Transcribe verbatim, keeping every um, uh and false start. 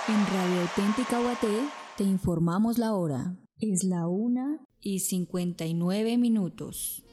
En Radio Auténtica Guaté te informamos la hora. Es la una y cincuenta y nueve minutos.